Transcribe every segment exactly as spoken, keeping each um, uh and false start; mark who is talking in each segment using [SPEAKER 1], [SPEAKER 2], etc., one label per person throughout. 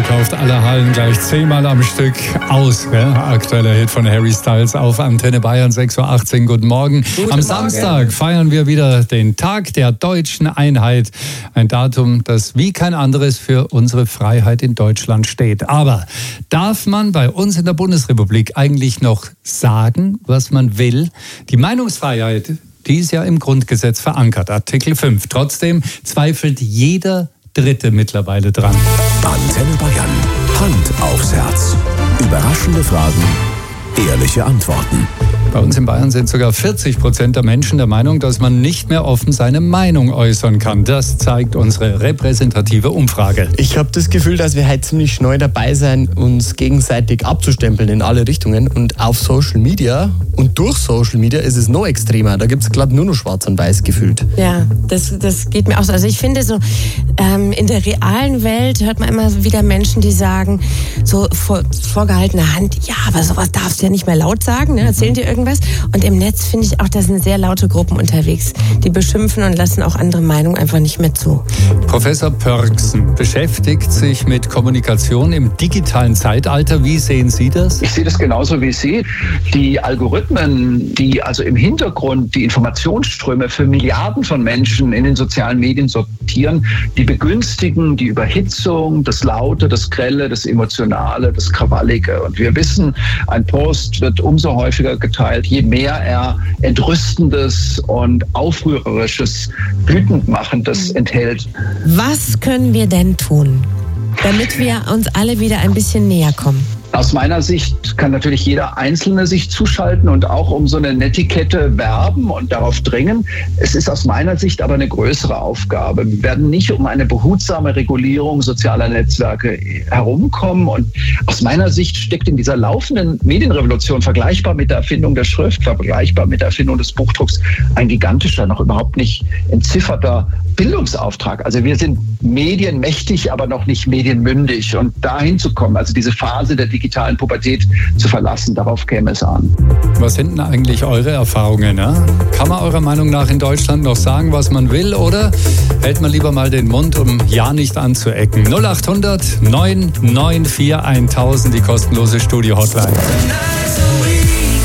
[SPEAKER 1] verkauft alle Hallen gleich zehnmal am Stück aus. Ja? Aktueller Hit von Harry Styles auf Antenne Bayern, sechs Uhr achtzehn. Guten Morgen.
[SPEAKER 2] Guten
[SPEAKER 1] am
[SPEAKER 2] Morgen.
[SPEAKER 1] Samstag feiern wir wieder den Tag der deutschen Einheit. Ein Datum, das wie kein anderes für unsere Freiheit in Deutschland steht. Aber darf man bei uns in der Bundesrepublik eigentlich noch sagen, was man will? Die Meinungsfreiheit, die ist ja im Grundgesetz verankert, Artikel fünf. Trotzdem zweifelt jeder Dritte mittlerweile dran.
[SPEAKER 3] Antenne Bayern. Hand aufs Herz. Überraschende Fragen, ehrliche Antworten.
[SPEAKER 1] Bei uns in Bayern sind sogar vierzig Prozent der Menschen der Meinung, dass man nicht mehr offen seine Meinung äußern kann. Das zeigt unsere repräsentative Umfrage.
[SPEAKER 2] Ich habe das Gefühl, dass wir heute ziemlich schnell dabei sein, uns gegenseitig abzustempeln in alle Richtungen. Und auf Social Media und durch Social Media ist es noch extremer. Da gibt es glatt nur noch schwarz und weiß gefühlt.
[SPEAKER 4] Ja, das, das geht mir auch so. Also ich finde so, ähm, in der realen Welt hört man immer wieder Menschen, die sagen, so vor vorgehaltener Hand, ja, aber sowas darfst du ja nicht mehr laut sagen, ne? Erzählen dir irgendwas. Und im Netz finde ich auch, da sind sehr laute Gruppen unterwegs. Die beschimpfen und lassen auch andere Meinungen einfach nicht mehr zu.
[SPEAKER 1] Professor Pörksen beschäftigt sich mit Kommunikation im digitalen Zeitalter. Wie sehen Sie das?
[SPEAKER 5] Ich sehe das genauso wie Sie. Die Algorithmen, die also im Hintergrund die Informationsströme für Milliarden von Menschen in den sozialen Medien sortieren, die begünstigen die Überhitzung, das Laute, das Grelle, das Emotionale, das Krawallige. Und wir wissen, ein Post wird umso häufiger geteilt, je mehr er Entrüstendes und Aufrührerisches, Wütendmachendes enthält.
[SPEAKER 4] Was können wir denn tun, damit wir uns alle wieder ein bisschen näher kommen?
[SPEAKER 5] Aus meiner Sicht kann natürlich jeder Einzelne sich zuschalten und auch um so eine Netiquette werben und darauf dringen. Es ist aus meiner Sicht aber eine größere Aufgabe. Wir werden nicht um eine behutsame Regulierung sozialer Netzwerke herumkommen. Und aus meiner Sicht steckt in dieser laufenden Medienrevolution, vergleichbar mit der Erfindung der Schrift, vergleichbar mit der Erfindung des Buchdrucks, ein gigantischer, noch überhaupt nicht entzifferter Bildungsauftrag. Also wir sind medienmächtig, aber noch nicht medienmündig. Und dahin zu kommen, also diese Phase der digitalen Pubertät zu verlassen, darauf käme es an.
[SPEAKER 1] Was sind denn eigentlich eure Erfahrungen? Ne? Kann man eurer Meinung nach in Deutschland noch sagen, was man will, oder hält man lieber mal den Mund, um ja nicht anzuecken? null acht hundert neun neun vier tausend, die kostenlose Studio-Hotline.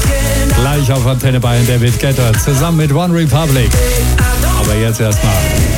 [SPEAKER 1] Gleich auf Antenne Bayern David Guetta zusammen mit One Republic. Aber jetzt erstmal